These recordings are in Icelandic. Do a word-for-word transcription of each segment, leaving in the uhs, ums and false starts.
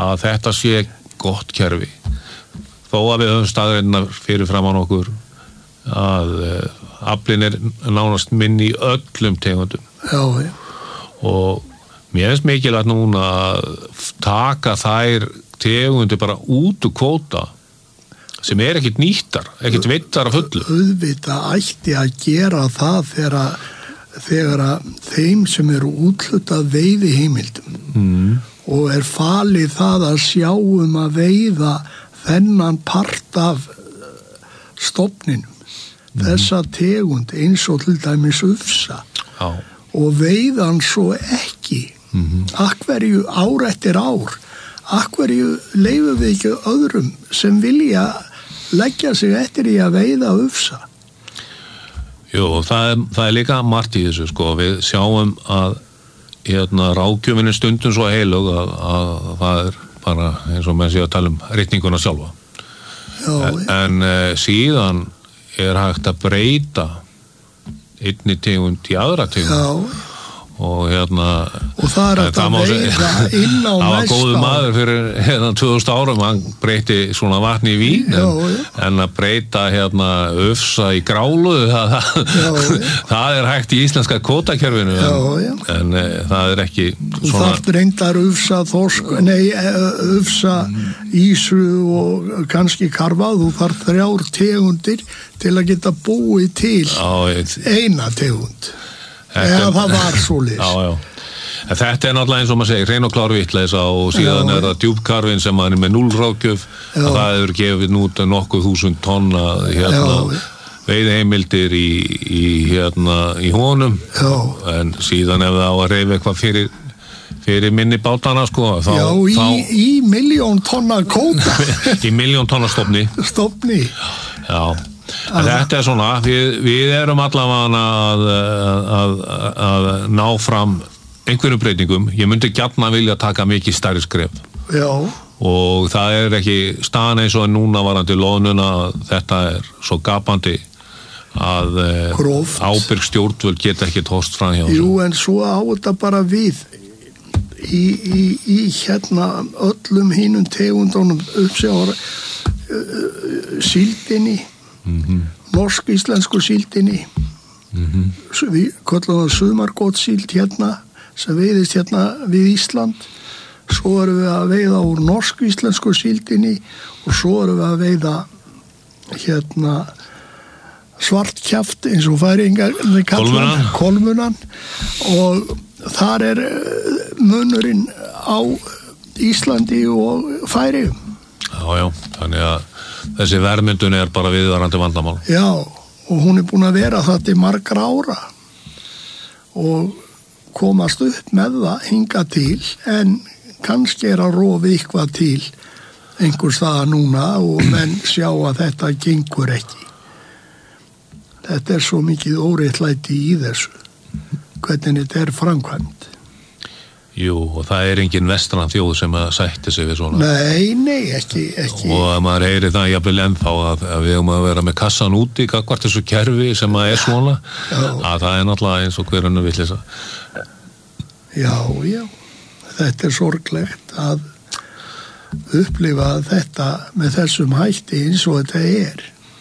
að þetta sé gott kerfi þó að við höfum staðreinar fyrir framan okkur að uh, aflinn er nánast minni í öllum tegundum já, já. Og mér finnst mikilvægt núna að taka þær tegundir bara út úr kvóta sem er ekkert nýttar, ekkert veittar að fullu. Auðvitað ætti að gera það þegar, þegar að þeim sem eru úthlutað veiðiheimildum mm. og er falið það að sjá um að veiða þennan part af stofninum, mm. þessa tegund eins og til dæmis ufsa Já. Og veiðan svo ekki. Mm-hmm. Akverju ár eftir ár, akverju leifum við ekki öðrum sem vilja leggja sig eftir í að veiða ufsa. Jú, það er, það er líka margt í þessu, sko. Við sjáum að hérna, ráðgjöfin er stundum svo heilug að, að það er bara eins og menn sé að tala um ritninguna sjálfa. Já, en en uh, síðan er hægt að breyta einni tegund í aðra tegund. Já. Og hérna og það er að veiða inn á næsta það var góður maður fyrir hérna tvö þúsund árum, hann breyti svona vatni í vín já, en, já. en að breyta hérna ufsa í grálu það, já, það er hægt í íslenska kvótakerfinu já, en, já. en e, það er ekki þú svona þarft reyndar ufsa þorsk, nei ufsa ísu og kannski karfa, þú þarft þrjár tegundir til að geta búið til já, ég, eina tegund eða það var svoleiðis. Já, já. En þetta er náttúrulega eins og maður segir, hrein og klár vitleysa og síðan já, er það djúpkarfin sem er með núll ráðgjöf að það hefur gefið nút nokkuð þúsund tonna hérna, veiðiheimildir í, í, hérna, í honum já. En síðan ef það á að reyfa eitthvað fyrir, fyrir minni bátana sko, þá, já, í, þá, í miljón tonna kóta í miljón tonna stofni stofni já En þetta er svona, við, við erum allavega að, að, að, að ná fram einhverjum breytingum. Ég myndi gjarna vilja taka mikið stærri skref. Já. Og það er ekki staðan eins og núna varandi loðnuna, þetta er svo gapandi að Gróft. ábyrg stjórnvöld geta ekki tóst fram hjá þessu. Jú, en svo á þetta bara við í, í, í hérna öllum hinum tegundunum uppsjára uh, síldinni Mm-hmm. norsk-íslensku síldinni mm-hmm. við kallum það sumargótsíld hérna sem veiðist hérna við Ísland svo erum við að veiða úr norsk-íslensku síldinni og svo erum við að veiða hérna svartkjaft eins og færingar kolmunan. kolmunan og þar er munurinn á Íslandi og Færeyjum. Já, já, þannig að þessi verðmyndun er bara viðvarandi vandamál. Já, og hún er búin að vera það til margra ára og komast upp með það hinga til en kannski er að rofi eitthvað til einhver staða núna og menn sjá að þetta gengur ekki. Þetta er svo mikið óréttlæti í þessu, hvernig þetta er framkvæmt. Jú, og það er engin vestræn þjóð sem að sætti sig við svona. Nei, nei, ekki, ekki. Og að maður heyri það jafnvel ennþá að, að við höfum að vera með kassan úti gagnvart þessu kerfi sem að er svona Já. Að það er náttúrulega eins og hver önnur vitleysa. Já, já. Þetta er sorglegt að upplifa þetta með þessum hætti eins og þetta er.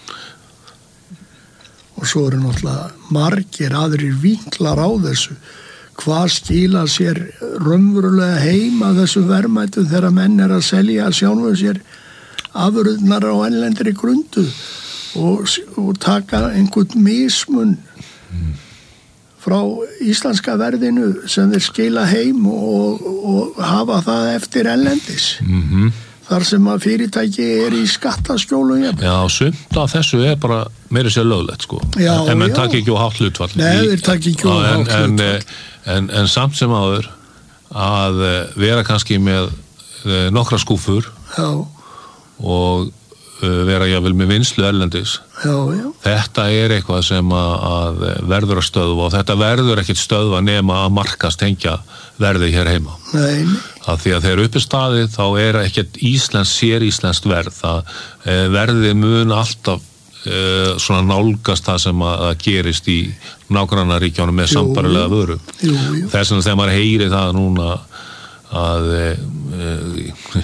Og svo eru náttúrulega margir aðrir vinklar á þessu. Hvað skila sér raunverulega heima þessu verðmætu þegar menn er að selja sjálfum sér afurðnar á ennlendri grundu og, og taka einhvern mismun mm. frá íslenska verðinu sem þeir skila heim og, og hafa það eftir ennlendis. Mm-hmm. Þar sem að fyrirtæki er í skattaskjólum. Já, sumt af þessu er bara meira sér löglegt sko. Já, en menn já. taki ekki á hátt hlutfall. Nei, þeir taki ekki á hátt hlutfall. En, en, en, en samt sem áður að vera kannski með nokkra skúfur já. Og vera jável með vinslu erlendis. Já, já. Þetta er eitthvað sem að, að verður að stöðva og þetta verður ekkit stöðva nema að markast tengja verði hér heima. Nei, nei. Að því að þegar uppi staðið þá er ekkert íslensk, sér íslenskt verð. Það e, verðið mun alltaf e, svona nálgast það sem að, að gerist í nágrannaríkjánum með sambarilega vöru. Jú, jú. Þess vegna þegar maður heyri það núna að e, e,